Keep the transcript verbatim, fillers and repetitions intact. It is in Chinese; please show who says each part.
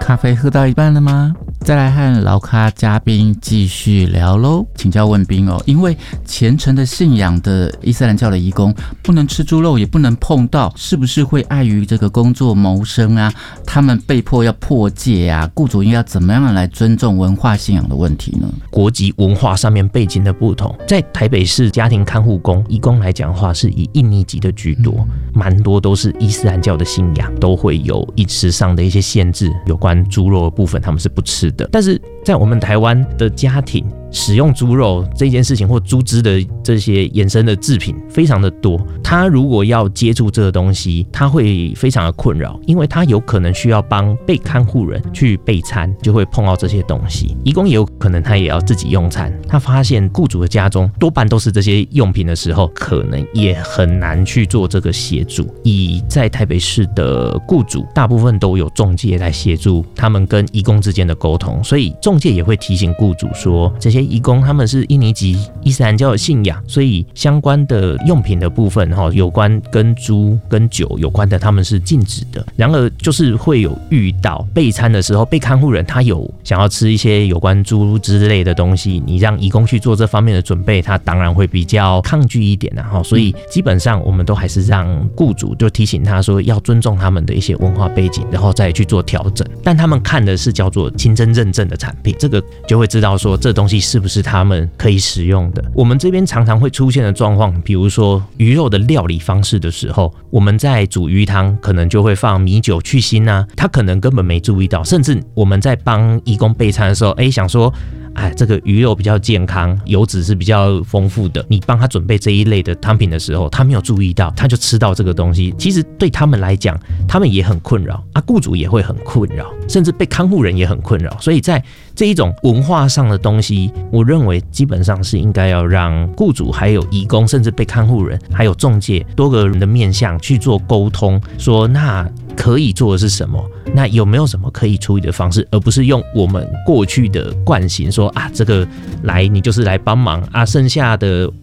Speaker 1: 咖啡喝到一半了吗？再来和老咖嘉宾继续聊咯。请教问兵哦，因为虔诚的信仰的伊斯兰教的移工不能吃猪肉，也不能碰到，是不是会碍于这个工作谋生啊？他们被迫要破戒啊，雇主应该要怎么样来尊重文化信仰的问题呢？
Speaker 2: 国籍文化上面背景的不同，在台北市家庭看护工移工来讲的话，是以印尼籍的居多，蛮多都是伊斯兰教的信仰，都会有饮食上的一些限制，有关猪肉的部分他们是不吃的。但是在我们台湾的家庭，使用猪肉这件事情或猪只的这些衍生的制品非常的多，他如果要接触这个东西，他会非常的困扰，因为他有可能需要帮被看护人去备餐，就会碰到这些东西。移工也有可能他也要自己用餐，他发现雇主的家中多半都是这些用品的时候，可能也很难去做这个协助。以在台北市的雇主，大部分都有仲介来协助他们跟移工之间的沟通，所以仲介也会提醒雇主说，这些移工他们是印尼籍伊斯兰教的信仰，所以相关的用品的部分，有关跟猪跟酒有关的，他们是禁止的。然而就是会有遇到备餐的时候，被看护人他有想要吃一些有关猪之类的东西，你让移工去做这方面的准备，他当然会比较抗拒一点啊。所以基本上我们都还是让雇主就提醒他说，要尊重他们的一些文化背景，然后再去做调整。但他们看的是叫做清真认证的产品，这个就会知道说这东西是不是他们可以使用的。我们这边常常会出现的状况，比如说鱼肉的料理方式的时候，我们在煮鱼汤可能就会放米酒去腥啊，他可能根本没注意到，甚至我们在帮移工备餐的时候，哎，想说哎，这个鱼肉比较健康，油脂是比较丰富的，你帮他准备这一类的汤品的时候，他没有注意到，他就吃到这个东西，其实对他们来讲，他们也很困扰啊，雇主也会很困扰，甚至被看护人也很困扰。所以在这一种文化上的东西，我认为基本上是应该要让雇主还有移工，甚至被看护人还有仲介多个人的面向去做沟通，说那可以做的是什么，那有没有什么可以处理的方式，而不是用我们过去的惯性说啊，这个来你就是来帮忙啊，剩下的